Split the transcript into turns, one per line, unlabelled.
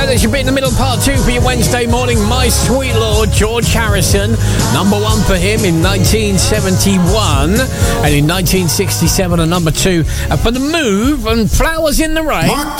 There's your bit in the middle, part 2 for your Wednesday morning. My Sweet Lord, George Harrison. Number 1 for him in 1971. And in 1967, a number 2 for The Move and Flowers in the Rain.